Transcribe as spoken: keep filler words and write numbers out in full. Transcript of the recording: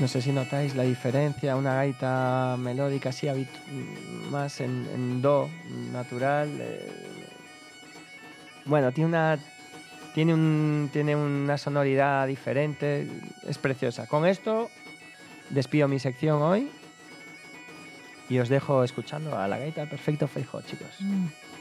No sé si notáis la diferencia, una gaita melódica así más en, en do natural. Eh, bueno, tiene una, tiene, un, tiene una sonoridad diferente, es preciosa. Con esto despido mi sección hoy y os dejo escuchando a la gaita del Perfecto Feijóo, chicos. Mm.